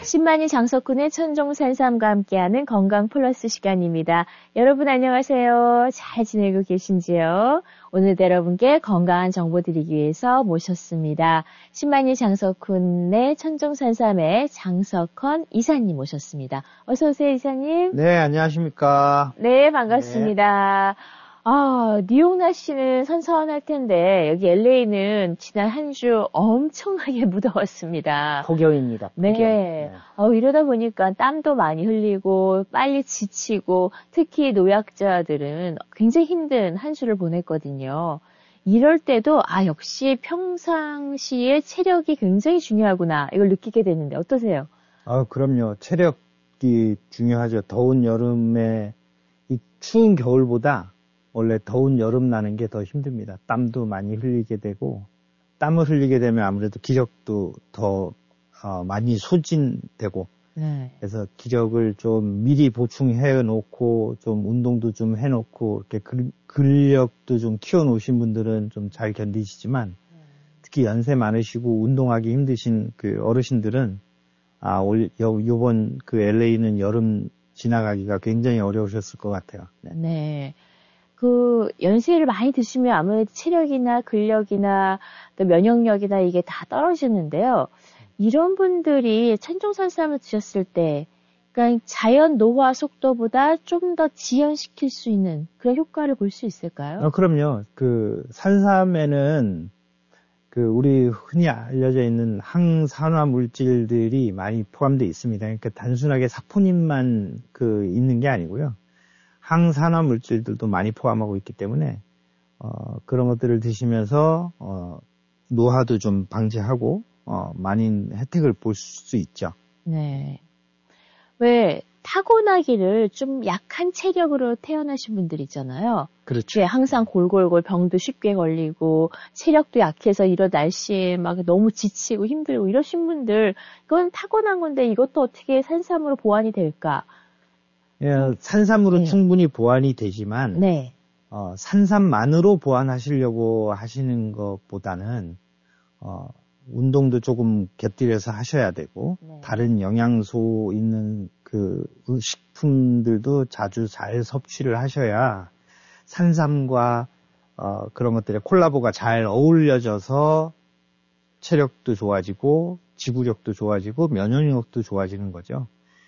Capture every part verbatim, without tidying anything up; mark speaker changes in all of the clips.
Speaker 1: 신만이 장석훈의 천종산삼과 함께하는 건강 플러스 시간입니다. 여러분 안녕하세요. 잘 지내고 계신지요? 오늘도 여러분께 건강한 정보 드리기 위해서 모셨습니다. 신만이 장석훈의 천종산삼의 장석헌 이사님 모셨습니다. 어서 오세요, 이사님.
Speaker 2: 네, 안녕하십니까.
Speaker 1: 네, 반갑습니다. 네. 아, 니용나 씨는 선선할 텐데 여기 엘에이는 지난 한 주 엄청나게 무더웠습니다.
Speaker 2: 폭염입니다. 폭염.
Speaker 1: 네.
Speaker 2: 네.
Speaker 1: 어, 이러다 보니까 땀도 많이 흘리고 빨리 지치고 특히 노약자들은 굉장히 힘든 한 주를 보냈거든요. 이럴 때도 아 역시 평상시에 체력이 굉장히 중요하구나 이걸 느끼게 되는데 어떠세요?
Speaker 2: 아, 그럼요. 체력이 중요하죠. 더운 여름에 이 추운 겨울보다 원래 더운 여름 나는 게 더 힘듭니다. 땀도 많이 흘리게 되고 땀을 흘리게 되면 아무래도 기력도 더 어, 많이 소진되고
Speaker 1: 네.
Speaker 2: 그래서 기력을 좀 미리 보충해 놓고 좀 운동도 좀 해놓고 이렇게 근, 근력도 좀 키워놓으신 분들은 좀 잘 견디시지만 특히 연세 많으시고 운동하기 힘드신 그 어르신들은 아, 올, 요, 요번 그 엘에이는 여름 지나가기가 굉장히 어려우셨을 것 같아요.
Speaker 1: 네. 네. 그 연세를 많이 드시면 아무래도 체력이나 근력이나 또 면역력이나 이게 다 떨어지는데요. 이런 분들이 천종산삼을 드셨을 때 그러니까 자연 노화 속도보다 좀 더 지연시킬 수 있는 그런 효과를 볼 수 있을까요?
Speaker 2: 어, 그럼요. 그 산삼에는 그 우리 흔히 알려져 있는 항산화 물질들이 많이 포함되어 있습니다. 그러니까 단순하게 사포닌만 그 있는 게 아니고요. 항산화 물질들도 많이 포함하고 있기 때문에 어, 그런 것들을 드시면서 어, 노화도 좀 방지하고 어, 많은 혜택을 볼 수 있죠.
Speaker 1: 네. 왜 타고나기를 좀 약한 체력으로 태어나신 분들 있잖아요.
Speaker 2: 그렇죠.
Speaker 1: 네, 항상 골골골 병도 쉽게 걸리고 체력도 약해서 이런 날씨에 막 너무 지치고 힘들고 이러신 분들 그건 타고난 건데 이것도 어떻게 산삼으로 보완이 될까?
Speaker 2: 예, 산삼으로
Speaker 1: 네.
Speaker 2: 충분히 보완이 되지만
Speaker 1: 네.
Speaker 2: 어, 산삼만으로 보완하시려고 하시는 것보다는 어, 운동도 조금 곁들여서 하셔야 되고
Speaker 1: 네.
Speaker 2: 다른 영양소 있는 그 식품들도 자주 잘 섭취를 하셔야 산삼과 어, 그런 것들의 콜라보가 잘 어울려져서 체력도 좋아지고 지구력도 좋아지고 면역력도 좋아지는 거죠.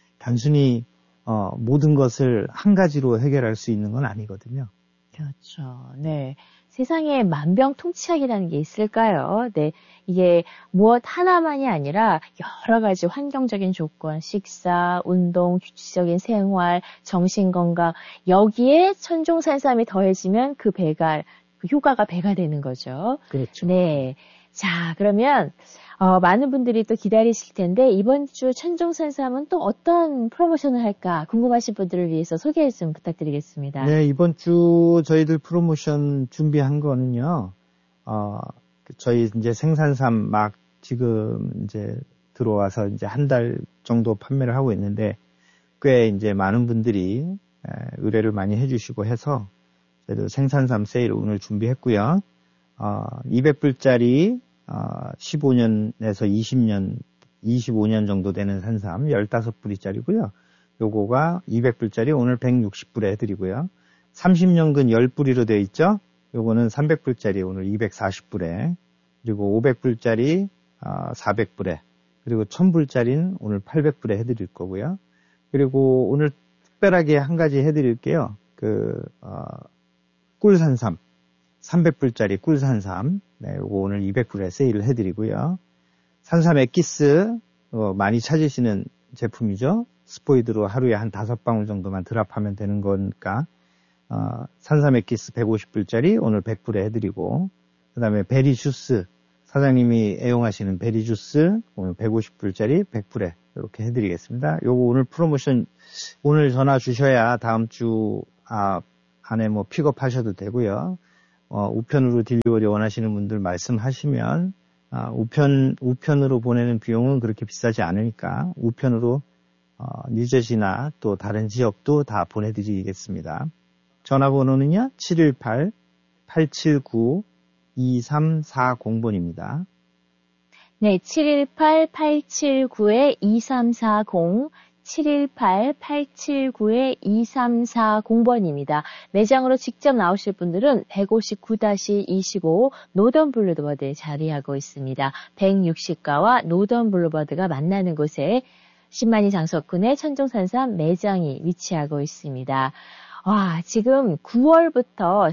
Speaker 2: 단순히 어, 모든 것을 한 가지로 해결할 수 있는 건 아니거든요.
Speaker 1: 그렇죠. 네. 세상에 만병통치약이라는 게 있을까요? 네. 이게 무엇 하나만이 아니라 여러 가지 환경적인 조건, 식사, 운동, 규칙적인 생활, 정신건강, 여기에 천종산삼이 더해지면 그 배가, 그 효과가 배가 되는 거죠.
Speaker 2: 그렇죠.
Speaker 1: 네. 자, 그러면 어, 많은 분들이 또 기다리실 텐데 이번 주 천종산삼은 또 어떤 프로모션을 할까 궁금하신 분들을 위해서 소개 좀 부탁드리겠습니다.
Speaker 2: 네, 이번 주 저희들 프로모션 준비한 거는요. 어, 저희 이제 생산삼 막 지금 이제 들어와서 이제 한 달 정도 판매를 하고 있는데 꽤 이제 많은 분들이 의뢰를 많이 해주시고 해서 저희도 생산삼 세일 오늘 준비했고요. 어, 이백 불짜리 어, 십오 년에서 이십 년, 이십오 년 정도 되는 산삼 십오 뿌리짜리고요. 요거가 이백 불짜리 오늘 백육십 불에 해드리고요. 삼십 년근 십 뿌리로 되어 있죠. 요거는 삼백 불짜리 오늘 이백사십 불에 그리고 오백 불짜리 어, 사백 불에 그리고 천 불짜리는 오늘 팔백 불에 해드릴 거고요. 그리고 오늘 특별하게 한 가지 해드릴게요. 그 어, 꿀산삼 삼백 불짜리 꿀산삼 네, 요거 오늘 이백 불에 세일을 해드리고요. 산삼 엑기스 어, 많이 찾으시는 제품이죠. 스포이드로 하루에 한 다섯 방울 정도만 드랍하면 되는 거니까 어, 산삼 엑기스 백오십 불짜리 오늘 백 불에 해드리고 그 다음에 베리 주스 사장님이 애용하시는 베리 주스 오늘 백오십 불짜리 백 불에 이렇게 해드리겠습니다. 요거 오늘 프로모션 오늘 전화 주셔야 다음 주 아, 안에 뭐 픽업하셔도 되고요. 어, 우편으로 딜리버리 원하시는 분들 말씀하시면 아, 우편 우편으로 보내는 비용은 그렇게 비싸지 않으니까 우편으로 어, 뉴저지나 또 다른 지역도 다 보내드리겠습니다. 전화번호는요 칠일팔 팔칠구 이삼사공 번입니다.
Speaker 1: 네, 칠일팔 팔칠구 이삼사공, 칠일팔 팔칠구 이삼사공 번입니다. 매장으로 직접 나오실 분들은 백오십구 이십오 노던 블루버드에 자리하고 있습니다. 백육십 가와 노던 블루버드가 만나는 곳에 신만이 장석군의 천종산삼 매장이 위치하고 있습니다. 와, 지금 구월부터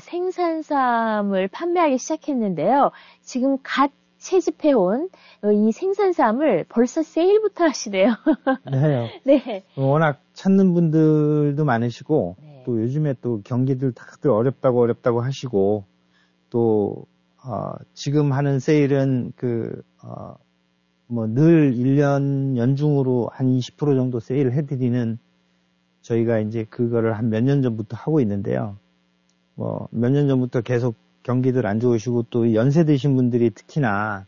Speaker 1: 생산삼을 판매하기 시작했는데요. 지금 갓 채집해온 이 생산삼을 벌써 세일부터 하시네요.
Speaker 2: 네.
Speaker 1: 네.
Speaker 2: 워낙 찾는 분들도 많으시고,
Speaker 1: 네.
Speaker 2: 또 요즘에 또 경기들 다들 어렵다고 어렵다고 하시고, 또, 어, 지금 하는 세일은 그, 어, 뭐 늘 일 년 연중으로 한 이십 퍼센트 정도 세일을 해드리는 저희가 이제 그거를 한 몇 년 전부터 하고 있는데요. 뭐 몇 년 전부터 계속 경기들 안 좋으시고 또 연세 드신 분들이 특히나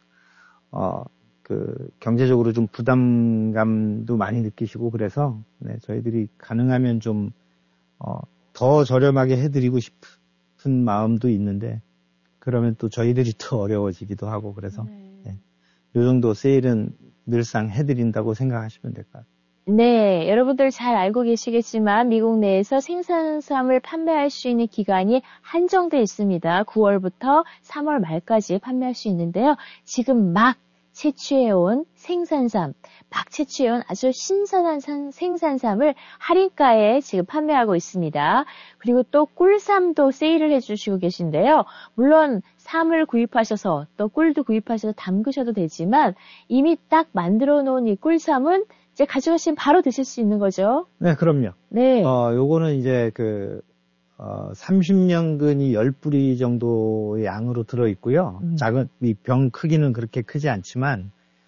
Speaker 2: 어 그 경제적으로 좀 부담감도 많이 느끼시고 그래서 네, 저희들이 가능하면 좀 어 더 저렴하게 해드리고 싶은 마음도 있는데 그러면 또 저희들이 더 어려워지기도 하고 그래서
Speaker 1: 네.
Speaker 2: 네, 요 정도 세일은 늘상 해드린다고 생각하시면 될 것 같아요.
Speaker 1: 네, 여러분들 잘 알고 계시겠지만 미국 내에서 생산삼을 판매할 수 있는 기간이 한정돼 있습니다. 구월부터 삼월 말까지 판매할 수 있는데요. 지금 막 채취해온 생산삼, 막 채취해온 아주 신선한 산, 생산삼을 할인가에 지금 판매하고 있습니다. 그리고 또 꿀삼도 세일을 해주시고 계신데요. 물론 삼을 구입하셔서 또 꿀도 구입하셔서 담그셔도 되지만 이미 딱 만들어 놓은 이 꿀삼은 이제 가져가시면 바로 드실 수 있는 거죠?
Speaker 2: 네, 그럼요.
Speaker 1: 네.
Speaker 2: 어, 요거는 이제 그, 어, 삼십 년근이 십 뿌리 정도의 양으로 들어있고요.
Speaker 1: 음.
Speaker 2: 작은, 이 병 크기는 그렇게 크지 않지만,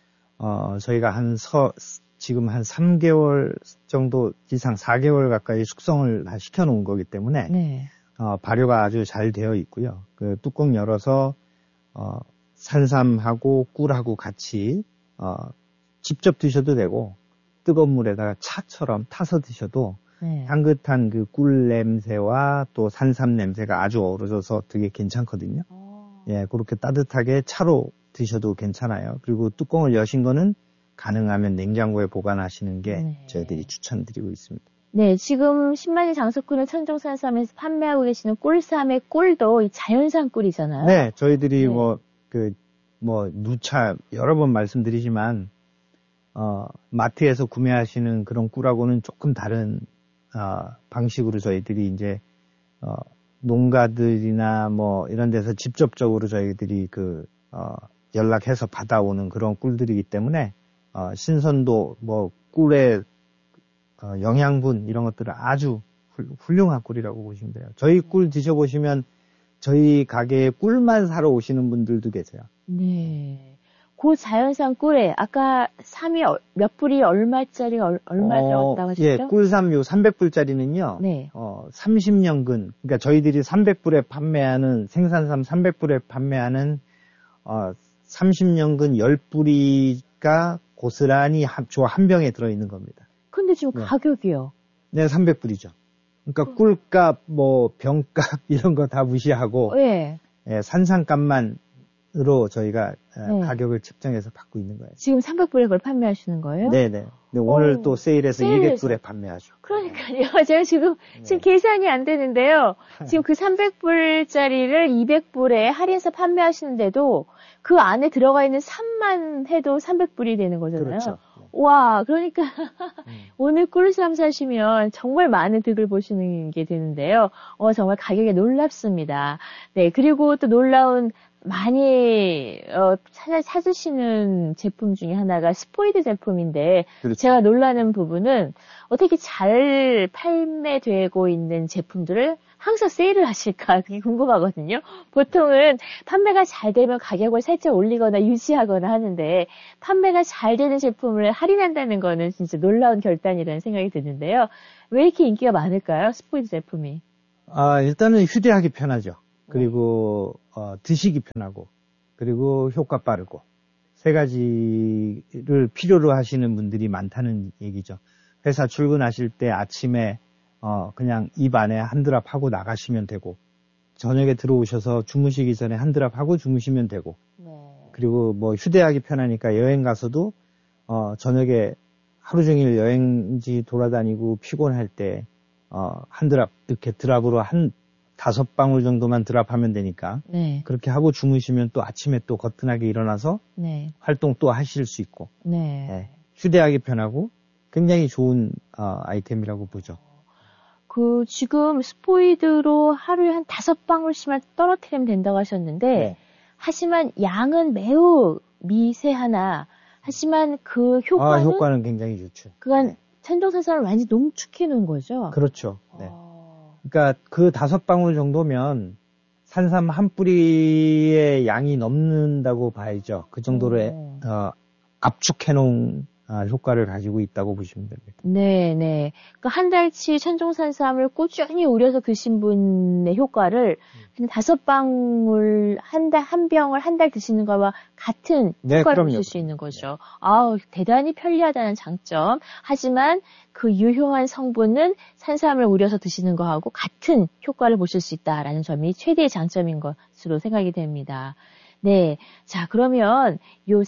Speaker 2: 어, 저희가 한 서, 지금 한 삼 개월 정도 이상 사 개월 가까이 숙성을 다 시켜놓은 거기 때문에,
Speaker 1: 네.
Speaker 2: 어, 발효가 아주 잘 되어 있고요. 그 뚜껑 열어서, 어, 산삼하고 꿀하고 같이, 어, 직접 드셔도 되고, 뜨거운 물에다가 차처럼 타서 드셔도
Speaker 1: 네.
Speaker 2: 향긋한 그 꿀 냄새와 또 산삼 냄새가 아주 어우러져서 되게 괜찮거든요.
Speaker 1: 오.
Speaker 2: 예, 그렇게 따뜻하게 차로 드셔도 괜찮아요. 그리고 뚜껑을 여신 거는 가능하면 냉장고에 보관하시는 게
Speaker 1: 네.
Speaker 2: 저희들이 추천드리고 있습니다.
Speaker 1: 네, 지금 신만이 장석군의 천종산삼에서 판매하고 계시는 꿀삼의 꿀도 이 자연산 꿀이잖아요.
Speaker 2: 네, 저희들이
Speaker 1: 네.
Speaker 2: 뭐, 그, 뭐, 누차 여러 번 말씀드리지만, 어, 마트에서 구매하시는 그런 꿀하고는 조금 다른, 어, 방식으로 저희들이 이제, 어, 농가들이나 뭐 이런 데서 직접적으로 저희들이 그, 어, 연락해서 받아오는 그런 꿀들이기 때문에, 어, 신선도, 뭐, 꿀의, 어, 영양분 이런 것들은 아주 훌, 훌륭한 꿀이라고 보시면 돼요. 저희 꿀 드셔보시면 저희 가게에 꿀만 사러 오시는 분들도 계세요.
Speaker 1: 네. 그 자연산 꿀에 아까 삼이 몇 불이 얼마짜리 얼, 얼마 들었다고
Speaker 2: 어,
Speaker 1: 하셨죠?
Speaker 2: 예, 꿀삼 요 삼백 불짜리는요.
Speaker 1: 네.
Speaker 2: 어, 삼십 년근. 그러니까 저희들이 삼백 불에 판매하는 생산삼 삼백 불에 판매하는 어, 삼십 년근 십 뿌리가 고스란히 한, 조 한 병에 들어 있는 겁니다.
Speaker 1: 근데 지금
Speaker 2: 네.
Speaker 1: 가격이요.
Speaker 2: 네, 삼백 불이죠. 그러니까 꿀값, 뭐 병값 이런 거 다 무시하고
Speaker 1: 예.
Speaker 2: 예, 산삼값만으로 저희가
Speaker 1: 네.
Speaker 2: 가격을 책정해서 받고 있는 거예요.
Speaker 1: 지금 삼백 불에 그걸 판매하시는 거예요?
Speaker 2: 네네. 네, 오늘
Speaker 1: 오,
Speaker 2: 또 세일해서
Speaker 1: 세일해서.
Speaker 2: 이백 불에 판매하죠.
Speaker 1: 그러니까요. 제가 지금,
Speaker 2: 네.
Speaker 1: 지금 계산이 안 되는데요. 지금 그 삼백 불짜리를 이백 불에 할인해서 판매하시는데도 그 안에 들어가 있는 삼만 해도 삼백 불이 되는 거잖아요.
Speaker 2: 그렇죠.
Speaker 1: 와, 그러니까
Speaker 2: 음.
Speaker 1: 오늘 꿀삼 사시면 정말 많은 득을 보시는 게 되는데요. 어, 정말 가격이 놀랍습니다. 네, 그리고 또 놀라운 많이 어, 찾아, 찾으시는 제품 중에 하나가 스포이드 제품인데
Speaker 2: 그렇죠.
Speaker 1: 제가 놀라는 부분은 어떻게 잘 판매되고 있는 제품들을 항상 세일을 하실까 그게 궁금하거든요. 보통은 판매가 잘 되면 가격을 살짝 올리거나 유지하거나 하는데 판매가 잘 되는 제품을 할인한다는 거는 진짜 놀라운 결단이라는 생각이 드는데요. 왜 이렇게 인기가 많을까요? 스포이드 제품이.
Speaker 2: 아, 일단은 휴대하기 편하죠. 그리고 어, 드시기 편하고 그리고 효과 빠르고 세 가지를 필요로 하시는 분들이 많다는 얘기죠. 회사 출근하실 때 아침에 어, 그냥 입 안에 한 드랍 하고 나가시면 되고 저녁에 들어오셔서 주무시기 전에 한 드랍 하고 주무시면 되고
Speaker 1: 네.
Speaker 2: 그리고 뭐 휴대하기 편하니까 여행 가서도 어, 저녁에 하루 종일 여행지 돌아다니고 피곤할 때 어, 한 드랍 이렇게 드랍으로 한 다섯 방울 정도만 드랍하면 되니까
Speaker 1: 네.
Speaker 2: 그렇게 하고 주무시면 또 아침에 또 거뜬하게 일어나서
Speaker 1: 네.
Speaker 2: 활동 또 하실 수 있고
Speaker 1: 네.
Speaker 2: 네. 휴대하기 편하고 굉장히 좋은 어, 아이템이라고 보죠.
Speaker 1: 그 지금 스포이드로 하루에 한 다섯 방울씩만 떨어뜨리면 된다고 하셨는데
Speaker 2: 네.
Speaker 1: 하지만 양은 매우 미세하나 하지만 그 효과는,
Speaker 2: 아, 효과는 굉장히 좋죠.
Speaker 1: 그간
Speaker 2: 네.
Speaker 1: 천정산삼을 완전히 농축해 놓은 거죠.
Speaker 2: 그렇죠. 네.
Speaker 1: 어...
Speaker 2: 그러니까 그 다섯 방울 정도면 산삼 한 뿌리의 양이 넘는다고 봐야죠. 그 정도로
Speaker 1: 어...
Speaker 2: 어, 압축해 놓은 아, 효과를 가지고 있다고 보시면 됩니다.
Speaker 1: 네, 네. 그러니까 한 달치 천정산삼을 꾸준히 우려서 드신 분의 효과를 그냥 다섯 방울 한 달, 한 병을 한 달 드시는 거와 같은
Speaker 2: 네,
Speaker 1: 효과를
Speaker 2: 그럼요.
Speaker 1: 보실 수 있는 거죠. 아우, 대단히 편리하다는 장점. 하지만 그 유효한 성분은 산삼을 우려서 드시는 거하고 같은 효과를 보실 수 있다라는 점이 최대의 장점인 것으로 생각이 됩니다. 네. 자, 그러면 요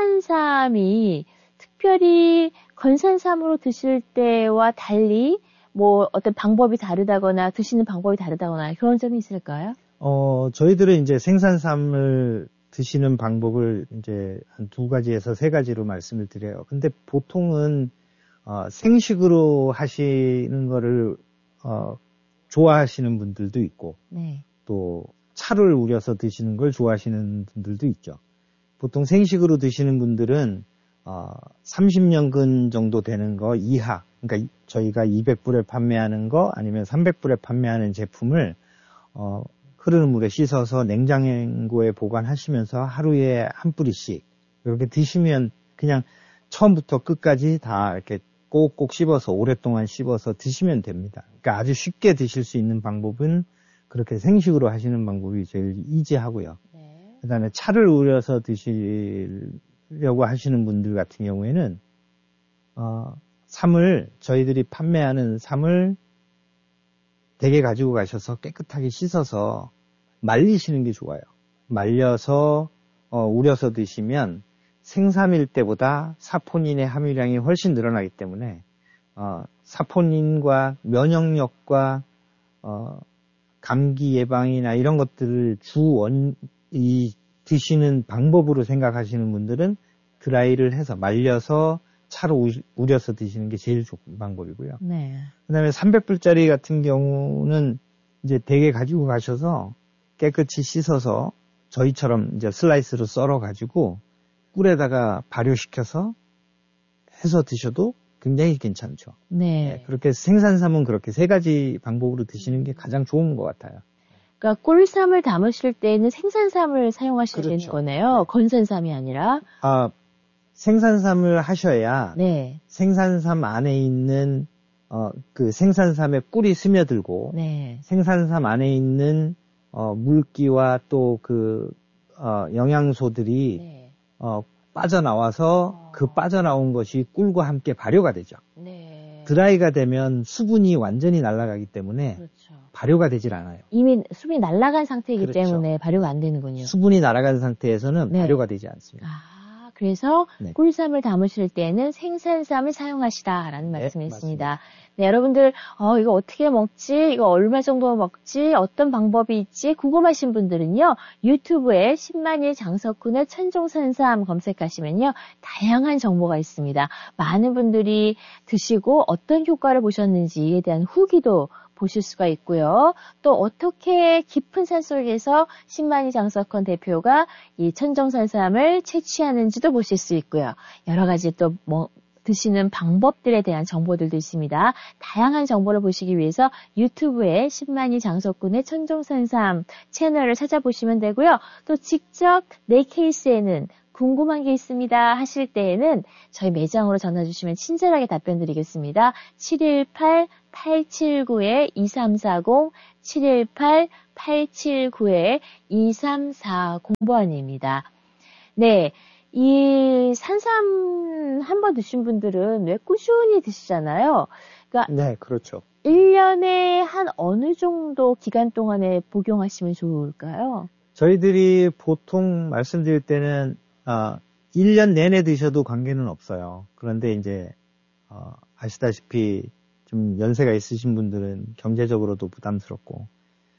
Speaker 1: 생산삼이 특별히 건산삼으로 드실 때와 달리 뭐 어떤 방법이 다르다거나 드시는 방법이 다르다거나 그런 점이 있을까요?
Speaker 2: 어, 저희들은 이제 생산삼을 드시는 방법을 이제 한 두 가지에서 세 가지로 말씀을 드려요. 근데 보통은 어, 생식으로 하시는 거를 어, 좋아하시는 분들도 있고
Speaker 1: 네.
Speaker 2: 또 차를 우려서 드시는 걸 좋아하시는 분들도 있죠. 보통 생식으로 드시는 분들은 어, 삼십 년근 정도 되는 거 이하, 그러니까 저희가 이백 불에 판매하는 거 아니면 삼백 불에 판매하는 제품을 어, 흐르는 물에 씻어서 냉장고에 보관하시면서 하루에 한 뿌리씩 이렇게 드시면 그냥 처음부터 끝까지 다 이렇게 꼭꼭 씹어서 오랫동안 씹어서 드시면 됩니다. 그러니까 아주 쉽게 드실 수 있는 방법은 그렇게 생식으로 하시는 방법이 제일 이지하고요.
Speaker 1: 네.
Speaker 2: 그다음에 차를 우려서 드시려고 하시는 분들 같은 경우에는 어, 삼을 저희들이 판매하는 삼을 댁에 가지고 가셔서 깨끗하게 씻어서 말리시는 게 좋아요. 말려서 어, 우려서 드시면 생삼일 때보다 사포닌의 함유량이 훨씬 늘어나기 때문에 어, 사포닌과 면역력과 어, 감기 예방이나 이런 것들을 주원 이 드시는 방법으로 생각하시는 분들은 드라이를 해서 말려서 차로 우려서 드시는 게 제일 좋은 방법이고요.
Speaker 1: 네.
Speaker 2: 그다음에 삼백 불짜리 같은 경우는 이제 댁에 가지고 가셔서 깨끗이 씻어서 저희처럼 이제 슬라이스로 썰어 가지고 꿀에다가 발효시켜서 해서 드셔도 굉장히 괜찮죠.
Speaker 1: 네.
Speaker 2: 네, 그렇게 생산삼은 그렇게 세 가지 방법으로 드시는 게 가장 좋은 것 같아요.
Speaker 1: 그러니까 꿀삼을 담으실 때는 생산삼을 사용하셔야
Speaker 2: 그렇죠.
Speaker 1: 되는 거네요.
Speaker 2: 네.
Speaker 1: 건산삼이 아니라.
Speaker 2: 아, 생산삼을 하셔야
Speaker 1: 네.
Speaker 2: 생산삼 안에 있는 어, 그 생산삼의 꿀이 스며들고
Speaker 1: 네.
Speaker 2: 생산삼 안에 있는 어, 물기와 또 그 어, 영양소들이
Speaker 1: 네.
Speaker 2: 어, 빠져나와서
Speaker 1: 어.
Speaker 2: 그 빠져나온 것이 꿀과 함께 발효가 되죠.
Speaker 1: 네.
Speaker 2: 드라이가 되면 수분이 완전히 날아가기 때문에
Speaker 1: 그렇죠.
Speaker 2: 발효가 되질 않아요.
Speaker 1: 이미 수분이 날아간 상태이기
Speaker 2: 그렇죠.
Speaker 1: 때문에 발효가 안 되는군요.
Speaker 2: 수분이 날아간 상태에서는
Speaker 1: 네.
Speaker 2: 발효가 되지 않습니다.
Speaker 1: 아, 그래서
Speaker 2: 네.
Speaker 1: 꿀삼을 담으실 때는 생산삼을 사용하시다라는
Speaker 2: 네,
Speaker 1: 말씀이었습니다.
Speaker 2: 맞습니다.
Speaker 1: 네, 여러분들 어, 이거 어떻게 먹지? 이거 얼마 정도 먹지? 어떤 방법이 있지? 궁금하신 분들은요. 유튜브에 십만일 장석훈의 천종산삼 검색하시면요. 다양한 정보가 있습니다. 많은 분들이 드시고 어떤 효과를 보셨는지에 대한 후기도 보실 수가 있고요. 또 어떻게 깊은 산속에서 신만이 장석헌 대표가 이 천정산삼을 채취하는지도 보실 수 있고요. 여러 가지 또 뭐 드시는 방법들에 대한 정보들도 있습니다. 다양한 정보를 보시기 위해서 유튜브에 신만이 장석훈의 천정산삼 채널을 찾아보시면 되고요. 또 직접 내 케이스에는 궁금한 게 있습니다 하실 때에는 저희 매장으로 전화 주시면 친절하게 답변 드리겠습니다. 칠일팔 팔칠구 이삼사공 칠일팔 팔칠구 이삼사공 번입니다. 네, 이 산삼 한 번 드신 분들은 왜 꾸준히 드시잖아요. 그러니까
Speaker 2: 네, 그렇죠.
Speaker 1: 일 년에 한 어느 정도 기간 동안에 복용하시면 좋을까요?
Speaker 2: 저희들이 보통 말씀드릴 때는 어, 일 년 내내 드셔도 관계는 없어요. 그런데 이제 어, 아시다시피 좀 연세가 있으신 분들은 경제적으로도 부담스럽고,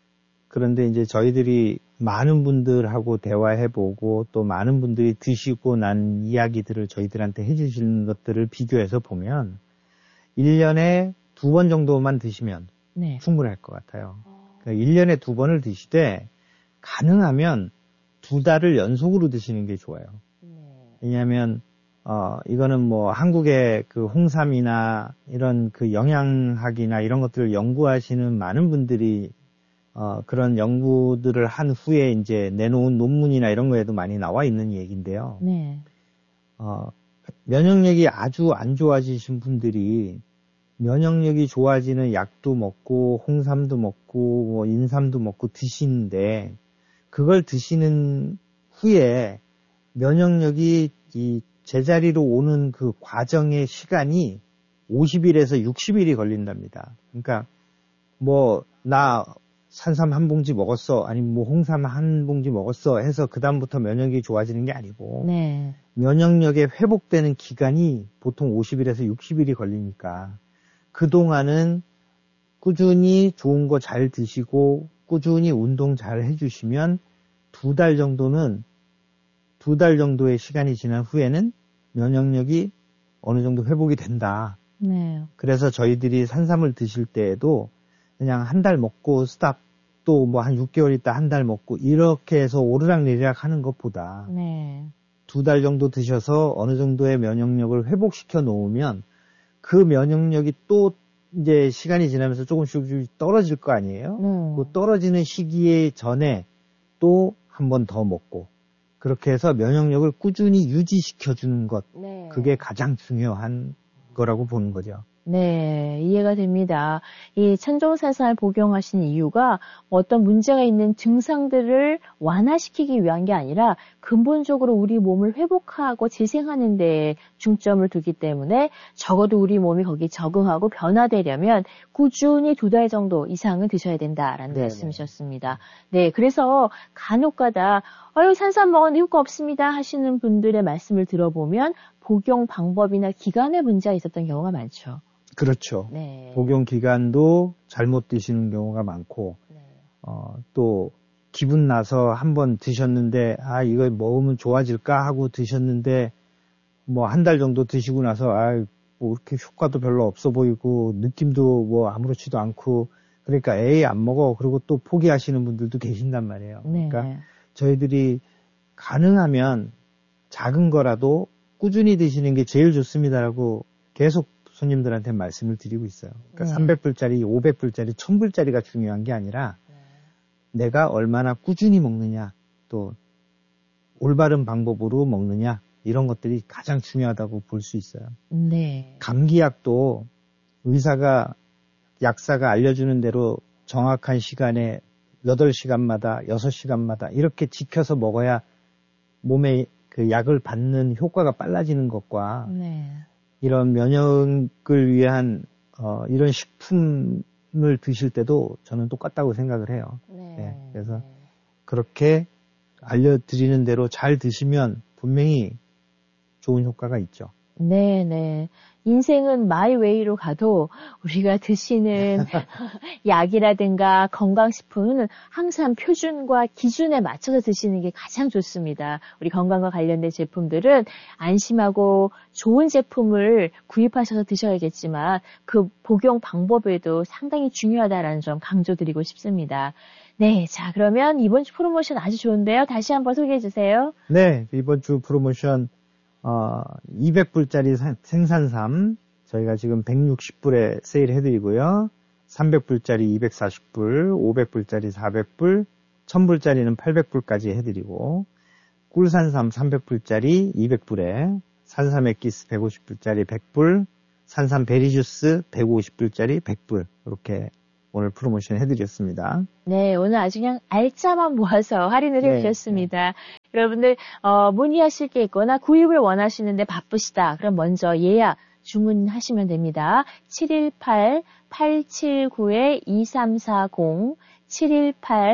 Speaker 2: 그런데 이제 저희들이 많은 분들하고 대화해보고 또 많은 분들이 드시고 난 이야기들을 저희들한테 해주시는 것들을 비교해서 보면 일 년에 두 번 정도만 드시면 네. 충분할 것 같아요. 그러니까 일 년에 두 번을 드시되 가능하면 두 달을 연속으로 드시는 게 좋아요. 네. 왜냐하면 어 이거는 뭐 한국의 그 홍삼이나 이런 그 영양학이나 이런 것들을 연구하시는 많은 분들이 어 그런 연구들을 한 후에 이제 내놓은 논문이나 이런 거에도 많이 나와 있는 얘기인데요. 네. 어 면역력이 아주 안 좋아지신 분들이 면역력이 좋아지는 약도 먹고 홍삼도 먹고 뭐 인삼도 먹고 드시는데, 그걸 드시는 후에 면역력이 이 제자리로 오는 그 과정의 시간이 오십 일에서 육십 일이 걸린답니다. 그러니까 뭐 나 산삼 한 봉지 먹었어, 아니면 뭐 홍삼 한 봉지 먹었어 해서 그다음부터 면역력이 좋아지는 게 아니고 네. 면역력이 회복되는 기간이 보통 오십 일에서 육십 일이 걸리니까 그동안은 꾸준히 좋은 거 잘 드시고 꾸준히 운동 잘 해주시면 두 달 정도는, 두 달 정도의 시간이 지난 후에는 면역력이 어느 정도 회복이 된다. 네. 그래서 저희들이 산삼을 드실 때에도 그냥 한 달 먹고 스탑, 또 뭐 한 육 개월 있다 한 달 먹고 이렇게 해서 오르락내리락 하는 것보다 네. 두 달 정도 드셔서 어느 정도의 면역력을 회복시켜 놓으면 그 면역력이 또 이제 시간이 지나면서 조금씩 떨어질 거 아니에요? 음. 그 떨어지는 시기에 전에 또 한 번 더 먹고, 그렇게 해서 면역력을 꾸준히 유지시켜주는 것, 네. 그게 가장 중요한 거라고 보는 거죠.
Speaker 1: 네, 이해가 됩니다. 이 천정산삼을 복용하신 이유가 어떤 문제가 있는 증상들을 완화시키기 위한 게 아니라 근본적으로 우리 몸을 회복하고 재생하는 데 중점을 두기 때문에 적어도 우리 몸이 거기에 적응하고 변화되려면 꾸준히 두 달 정도 이상은 드셔야 된다라는 네네. 말씀이셨습니다. 네, 그래서 간혹가다 아유 산삼 먹었는데 효과 없습니다 하시는 분들의 말씀을 들어보면 복용 방법이나 기간에 문제가 있었던 경우가 많죠.
Speaker 2: 그렇죠. 네. 복용 기간도 잘못 드시는 경우가 많고, 네. 어, 또 기분 나서 한번 드셨는데 아 이거 먹으면 좋아질까 하고 드셨는데 뭐 한 달 정도 드시고 나서 아 뭐 이렇게 효과도 별로 없어 보이고 느낌도 뭐 아무렇지도 않고, 그러니까 에이 안 먹어 그리고 또 포기하시는 분들도 계신단 말이에요. 네. 그러니까 저희들이 가능하면 작은 거라도 꾸준히 드시는 게 제일 좋습니다라고 계속 손님들한테 말씀을 드리고 있어요. 그러니까 네. 삼백 불짜리, 오백 불짜리, 천 불짜리가 중요한 게 아니라 네. 내가 얼마나 꾸준히 먹느냐, 또 올바른 방법으로 먹느냐, 이런 것들이 가장 중요하다고 볼 수 있어요. 네. 감기약도 의사가, 약사가 알려주는 대로 정확한 시간에 여덟 시간마다, 여섯 시간마다 이렇게 지켜서 먹어야 몸에 그 약을 받는 효과가 빨라지는 것과 네. 이런 면역을 위한 어, 이런 식품을 드실 때도 저는 똑같다고 생각을 해요. 네. 네, 그래서 그렇게 알려드리는 대로 잘 드시면 분명히 좋은 효과가 있죠.
Speaker 1: 네, 네. 인생은 마이웨이로 가도 우리가 드시는 약이라든가 건강식품은 항상 표준과 기준에 맞춰서 드시는 게 가장 좋습니다. 우리 건강과 관련된 제품들은 안심하고 좋은 제품을 구입하셔서 드셔야겠지만 그 복용 방법에도 상당히 중요하다는 점 강조드리고 싶습니다. 네, 자 그러면 이번 주 프로모션 아주 좋은데요. 다시 한번 소개해 주세요.
Speaker 2: 네, 이번 주 프로모션 어, 이백 불짜리 생산삼 저희가 지금 백육십 불에 세일 해드리고요. 삼백 불짜리 이백사십 불, 오백 불짜리 사백 불, 천 불짜리는 팔백 불까지 해드리고, 꿀산삼 삼백 불짜리 이백 불에 산삼 엑기스 백오십 불짜리 백 불, 산삼 베리주스 백오십 불짜리 백 불, 이렇게 오늘 프로모션 해드렸습니다.
Speaker 1: 네, 오늘 아주 그냥 알짜만 모아서 할인을 네, 해주셨습니다. 네. 여러분들 어, 문의하실 게 있거나 구입을 원하시는데 바쁘시다. 그럼 먼저 예약 주문하시면 됩니다. 칠일팔 팔칠구 이삼사공 칠일팔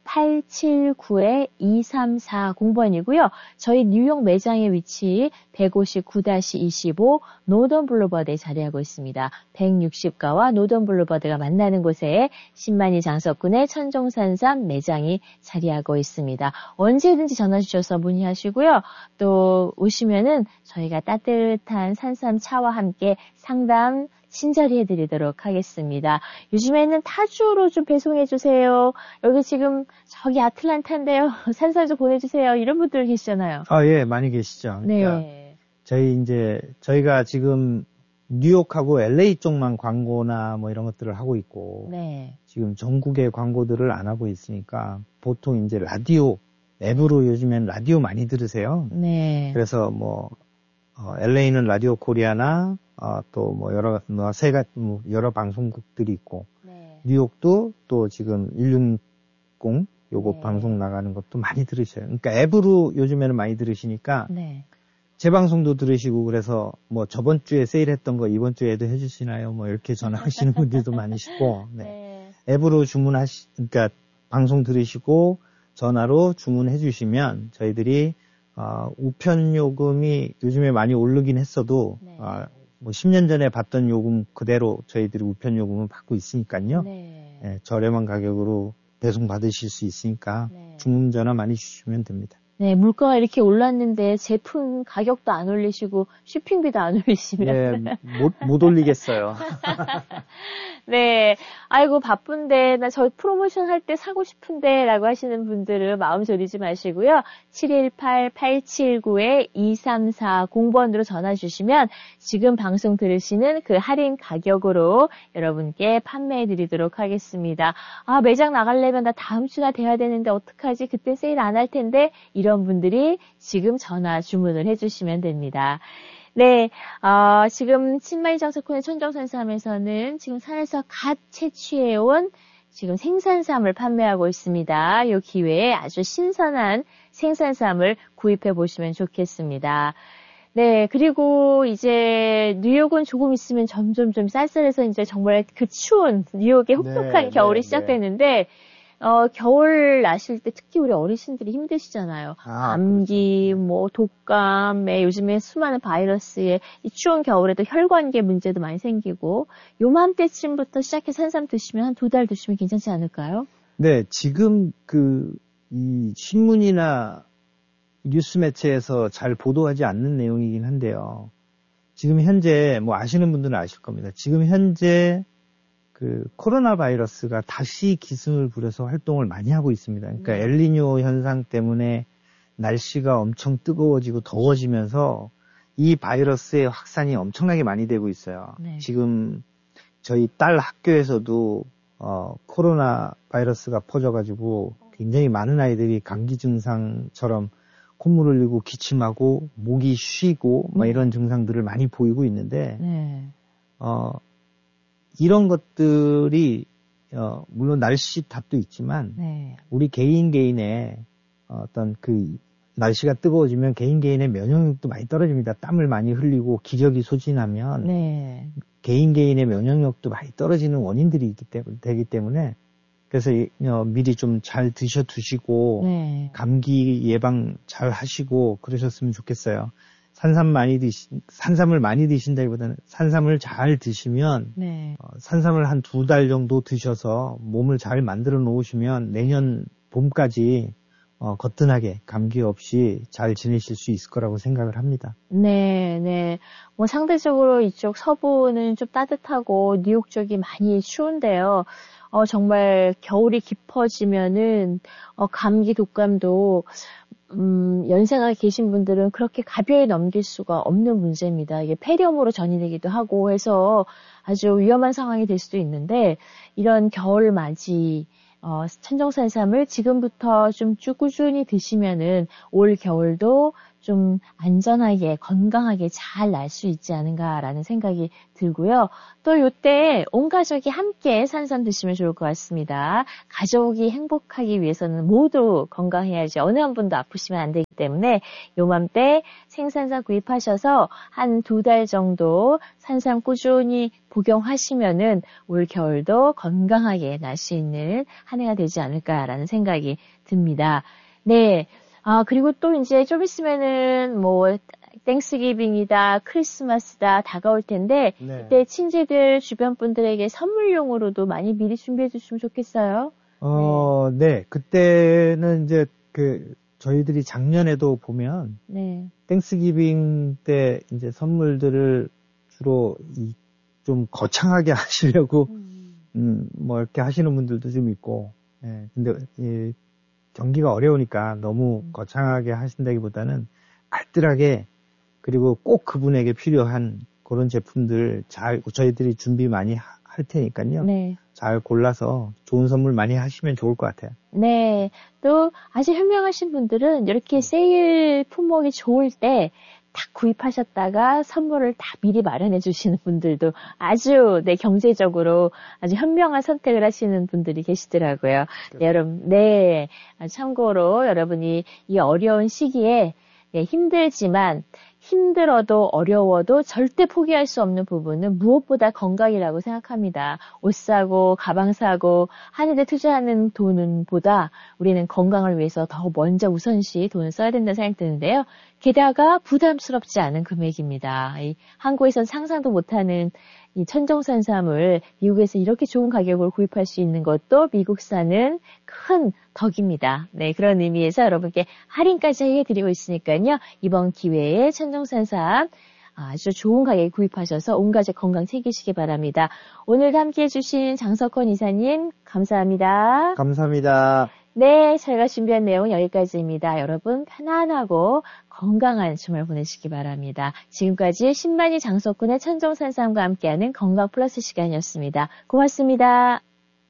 Speaker 1: 팔칠구 이삼사공 번이고요. 저희 뉴욕 매장의 위치 백오십구 이십오 노던 블루버드에 자리하고 있습니다. 백육십가와 노던 블루버드가 만나는 곳에 신만이 장석군의 천종산삼 매장이 자리하고 있습니다. 언제든지 전화 주셔서 문의하시고요. 또 오시면은 저희가 따뜻한 산삼 차와 함께 상담 친절히 해드리도록 하겠습니다. 요즘에는 타주로 좀 배송해주세요. 여기 지금 저기 아틀란타인데요. 산삼 좀 보내주세요. 이런 분들 계시잖아요.
Speaker 2: 아, 예, 많이 계시죠. 그러니까
Speaker 1: 네.
Speaker 2: 저희 이제, 저희가 지금 뉴욕하고 엘에이 쪽만 광고나 뭐 이런 것들을 하고 있고,
Speaker 1: 네.
Speaker 2: 지금 전국의 광고들을 안 하고 있으니까 보통 이제 라디오, 앱으로 요즘엔 라디오 많이 들으세요.
Speaker 1: 네.
Speaker 2: 그래서 뭐, 어, 엘에이는 라디오 코리아나, 어, 또 뭐 여러, 뭐 세가, 뭐 여러 방송국들이 있고,
Speaker 1: 네.
Speaker 2: 뉴욕도 또 지금 백육십 요거
Speaker 1: 네.
Speaker 2: 방송 나가는 것도 많이 들으셔요. 그러니까 앱으로 요즘에는 많이 들으시니까,
Speaker 1: 네.
Speaker 2: 제 방송도 들으시고 그래서 뭐 저번 주에 세일했던 거 이번 주에도 해주시나요? 뭐 이렇게 전화하시는 분들도 많으시고, 네.
Speaker 1: 네.
Speaker 2: 앱으로 주문하시, 그러니까 방송 들으시고 전화로 주문해 주시면 저희들이 어, 우편 요금이 요즘에 많이 오르긴 했어도
Speaker 1: 네.
Speaker 2: 어, 뭐 십 년 전에 받던 요금 그대로 저희들이 우편 요금을 받고 있으니까요.
Speaker 1: 네.
Speaker 2: 네, 저렴한 가격으로 배송 받으실 수 있으니까
Speaker 1: 네.
Speaker 2: 주문 전화 많이 주시면 됩니다.
Speaker 1: 네, 물가가 이렇게 올랐는데 제품 가격도 안 올리시고 쇼핑비도 안 올리시면.
Speaker 2: 네, 못, 못 올리겠어요.
Speaker 1: 네, 아이고 바쁜데 나 저 프로모션 할 때 사고 싶은데 라고 하시는 분들은 마음 졸이지 마시고요. 칠일팔 팔칠구 이삼사공 번으로 전화 주시면 지금 방송 들으시는 그 할인 가격으로 여러분께 판매해 드리도록 하겠습니다. 아, 매장 나가려면 나 다음 주나 돼야 되는데 어떡하지? 그때 세일 안 할 텐데 이런 분들이 지금 전화 주문을 해주시면 됩니다. 네, 어, 지금 신마이 장석훈의 천정산삼에서는 지금 산에서 갓 채취해온 지금 생산삼을 판매하고 있습니다. 이 기회에 아주 신선한 생산삼을 구입해 보시면 좋겠습니다. 네, 그리고 이제 뉴욕은 조금 있으면 점점 좀 쌀쌀해서 이제 정말 그 추운 뉴욕의 혹독한
Speaker 2: 네,
Speaker 1: 겨울이
Speaker 2: 네,
Speaker 1: 시작되는데 어, 겨울 나실 때 특히 우리 어르신들이 힘드시잖아요.
Speaker 2: 아,
Speaker 1: 감기,
Speaker 2: 그렇죠.
Speaker 1: 뭐 독감에 요즘에 수많은 바이러스에 이 추운 겨울에도 혈관계 문제도 많이 생기고 요맘때쯤부터 시작해 산삼 드시면 한 두 달 드시면 괜찮지 않을까요?
Speaker 2: 네, 지금 그 이 신문이나 뉴스 매체에서 잘 보도하지 않는 내용이긴 한데요. 지금 현재 뭐 아시는 분들은 아실 겁니다. 지금 현재 그 코로나 바이러스가 다시 기승을 부려서 활동을 많이 하고 있습니다. 그러니까
Speaker 1: 네.
Speaker 2: 엘니뇨 현상 때문에 날씨가 엄청 뜨거워지고 더워지면서 이 바이러스의 확산이 엄청나게 많이 되고 있어요.
Speaker 1: 네.
Speaker 2: 지금 저희 딸 학교에서도 어, 코로나 바이러스가 퍼져가지고 굉장히 많은 아이들이 감기 증상처럼 콧물 흘리고 기침하고 목이 쉬고 뭐
Speaker 1: 네.
Speaker 2: 이런 증상들을 많이 보이고 있는데
Speaker 1: 네.
Speaker 2: 어, 이런 것들이 어, 물론 날씨 탓도 있지만
Speaker 1: 네.
Speaker 2: 우리 개인 개인의 어떤 그 날씨가 뜨거워지면 개인 개인의 면역력도 많이 떨어집니다. 땀을 많이 흘리고 기력이 소진하면
Speaker 1: 네.
Speaker 2: 개인 개인의 면역력도 많이 떨어지는 원인들이 있기 때문에 되기 때문에 그래서 어, 미리 좀 잘 드셔 두시고
Speaker 1: 네.
Speaker 2: 감기 예방 잘 하시고 그러셨으면 좋겠어요. 산삼 많이 드시 산삼을 많이 드신다기보다는 산삼을 잘 드시면
Speaker 1: 네.
Speaker 2: 어, 산삼을 한 두 달 정도 드셔서 몸을 잘 만들어 놓으시면 내년 봄까지 어, 거뜬하게 감기 없이 잘 지내실 수 있을 거라고 생각을 합니다.
Speaker 1: 네, 네. 뭐 상대적으로 이쪽 서부는 좀 따뜻하고 뉴욕 쪽이 많이 추운데요. 어, 정말 겨울이 깊어지면은 어, 감기, 독감도 음, 연세가 계신 분들은 그렇게 가벼이 넘길 수가 없는 문제입니다. 이게 폐렴으로 전이되기도 하고 해서 아주 위험한 상황이 될 수도 있는데 이런 겨울 맞이 어, 천정산삼을 지금부터 좀 쭉 꾸준히 드시면은 올 겨울도 좀 안전하게 건강하게 잘 날 수 있지 않은가라는 생각이 들고요. 또 요때 온 가족이 함께 산삼 드시면 좋을 것 같습니다. 가족이 행복하기 위해서는 모두 건강해야지 어느 한 분도 아프시면 안 되기 때문에 요맘때 생산삼 구입하셔서 한 두 달 정도 산삼 꾸준히 복용하시면은 올 겨울도 건강하게 날 수 있는 한 해가 되지 않을까라는 생각이 듭니다. 네. 아, 그리고 또 이제 좀 있으면은 뭐 땡스기빙이다, 크리스마스다 다가올 텐데
Speaker 2: 네.
Speaker 1: 그때 친지들 주변 분들에게 선물용으로도 많이 미리 준비해 주시면 좋겠어요.
Speaker 2: 어, 네. 네. 그때는 이제 그 저희들이 작년에도 보면
Speaker 1: 네.
Speaker 2: 땡스기빙 때 이제 선물들을 주로 이 좀 거창하게 하시려고
Speaker 1: 음.
Speaker 2: 음, 뭐 이렇게 하시는 분들도 좀 있고. 예. 근데 이 경기가 어려우니까 너무
Speaker 1: 음.
Speaker 2: 거창하게 하신다기보다는 알뜰하게 그리고 꼭 그분에게 필요한 그런 제품들 잘 저희들이 준비 많이 하, 할 테니까요.
Speaker 1: 네.
Speaker 2: 잘 골라서 좋은 선물 많이 하시면 좋을 것 같아요.
Speaker 1: 네. 또 아주 현명하신 분들은 이렇게 세일 품목이 좋을 때 딱 구입하셨다가 선물을 다 미리 마련해 주시는 분들도 아주 네, 경제적으로 아주 현명한 선택을 하시는 분들이 계시더라고요. 네, 여러분, 네. 참고로 여러분이 이 어려운 시기에 네, 힘들지만 힘들어도 어려워도 절대 포기할 수 없는 부분은 무엇보다 건강이라고 생각합니다. 옷 사고 가방 사고 하는 데 투자하는 돈은 보다 우리는 건강을 위해서 더 먼저 우선시 돈을 써야 된다는 생각이 드는데요. 게다가 부담스럽지 않은 금액입니다. 이 한국에선 상상도 못하는 이 천정산삼을 미국에서 이렇게 좋은 가격으로 구입할 수 있는 것도 미국산은 큰 덕입니다. 네, 그런 의미에서 여러분께 할인까지 해드리고 있으니까요. 이번 기회에 천정산삼 아주 좋은 가격에 구입하셔서 온 가족 건강 챙기시기 바랍니다. 오늘 함께해 주신 장석권 이사님 감사합니다.
Speaker 2: 감사합니다.
Speaker 1: 네, 저희가 준비한 내용은 여기까지입니다. 여러분 편안하고 건강한 주말 보내시기 바랍니다. 지금까지 신만이 장석군의 천정산삼과 함께하는 건강 플러스 시간이었습니다. 고맙습니다.